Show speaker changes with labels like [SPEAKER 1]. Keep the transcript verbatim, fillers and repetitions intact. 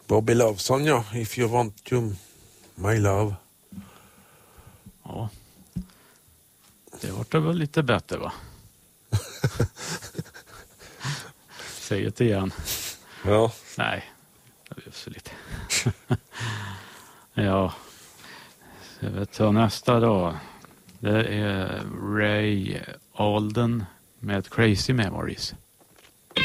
[SPEAKER 1] Bobby Loveson, ja. If you want to, my love.
[SPEAKER 2] Ja. Det var det väl lite bättre, va? Säg det igen.
[SPEAKER 1] Ja.
[SPEAKER 2] Nej, det är så lite. Ja. Jag vet ta nästa då. Det är Ray Alden med Crazy Memories.